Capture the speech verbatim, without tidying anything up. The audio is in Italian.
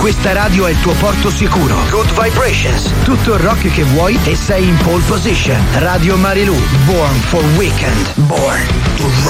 Questa radio è il tuo porto sicuro. Good vibrations. Tutto il rock che vuoi e sei in pole position. Radio Marilù. Born for Weekend. Born to rock.